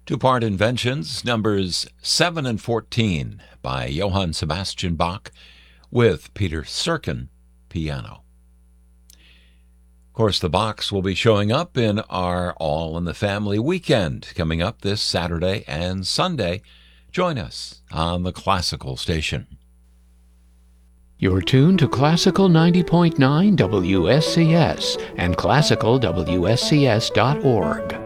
Two-part Inventions, numbers 7 and 14 by Johann Sebastian Bach with Peter Serkin, piano. Of course, the Bachs will be showing up in our All in the Family weekend coming up this Saturday and Sunday. Join us on the Classical Station. You're tuned to Classical 90.9 WSCS and classicalwscs.org.